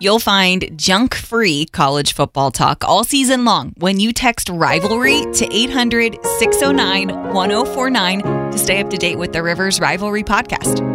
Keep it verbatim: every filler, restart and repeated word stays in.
You'll find junk-free college football talk all season long when you text Rivalry to eight hundred, six oh nine, one oh four nine to stay up to date with the Rivers Rivalry podcast.